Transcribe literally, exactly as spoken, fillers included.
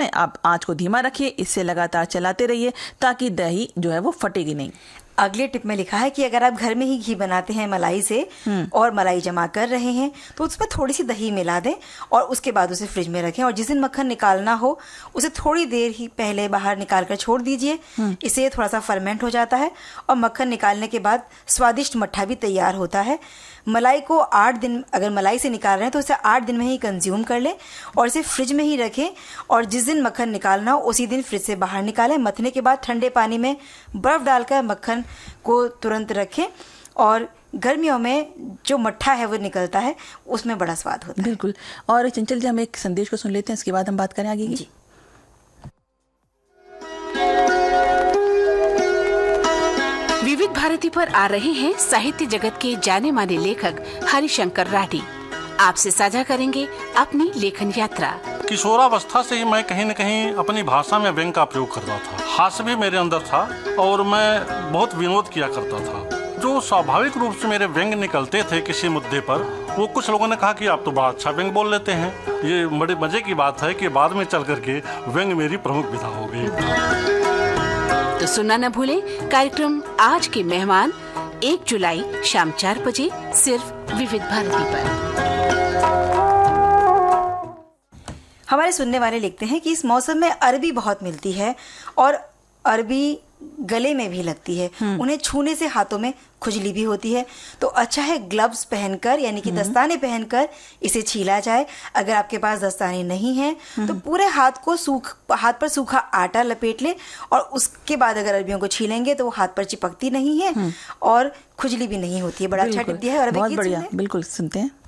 आप आंच को धीमा रखिए, इससे लगातार चलाते रहिए ताकि दही जो है वो फटेगी नहीं। अगले टिप में लिखा है कि अगर आप घर में ही घी बनाते हैं मलाई से और मलाई जमा कर रहे हैं तो उसमें थोड़ी सी दही मिला दें और उसके बाद उसे फ्रिज में रखें, और जिस दिन मक्खन निकालना हो उसे थोड़ी देर ही पहले बाहर निकाल कर छोड़ दीजिए। इससे थोड़ा सा फर्मेंट हो जाता है और मक्खन निकालने के बाद स्वादिष्ट मट्ठा भी तैयार होता है। मलाई को आठ दिन, अगर मलाई से निकाल रहे हैं तो उसे आठ दिन में ही कंज्यूम कर लें और इसे फ्रिज में ही रखें, और जिस दिन मक्खन निकालना हो उसी दिन फ्रिज से बाहर निकालें। मथने के बाद ठंडे पानी में बर्फ डालकर मक्खन को तुरंत रखें, और गर्मियों में जो मट्ठा है वो निकलता है उसमें बड़ा स्वाद होता है। बिल्कुल। और चंचल जी, हम एक संदेश को सुन लेते हैं, इसके बाद हम बात करें आगे की। जी। विविध भारती पर आ रहे हैं साहित्य जगत के जाने माने लेखक हरिशंकर राठी। आपसे साझा करेंगे अपनी लेखन यात्रा। किशोरावस्था से ही मैं कहीं न कहीं अपनी भाषा में व्यंग का प्रयोग करता था। हास्य भी मेरे अंदर था और मैं बहुत विनोद किया करता था। जो स्वाभाविक रूप से मेरे व्यंग निकलते थे किसी मुद्दे पर, वो कुछ लोगों ने कहा कि आप तो बड़ा अच्छा व्यंग बोल लेते हैं। ये बड़े मजे की बात है कि बाद में चल करके व्यंग मेरी प्रमुख विधा हो गई। तो सुनना न भूलें कार्यक्रम आज के मेहमान एक जुलाई शाम चार बजे सिर्फ विविध भारती पर। हमारे सुनने वाले लिखते हैं कि इस मौसम में अरबी बहुत मिलती है और अरबी गले में भी लगती है, उन्हें छूने से हाथों में खुजली भी होती है, तो अच्छा है ग्लव्स पहनकर यानी कि दस्ताने पहनकर इसे छीला जाए। अगर आपके पास दस्ताने नहीं हैं तो पूरे हाथ को सूख हाथ पर सूखा आटा लपेट लें और उसके बाद अगर अरबियों को छीलेंगे तो वो हाथ पर चिपकती नहीं है और खुजली भी नहीं होती है। बड़ा अच्छा टिप दिया है। और बहुत बढ़िया, बिल्कुल सुनते हैं।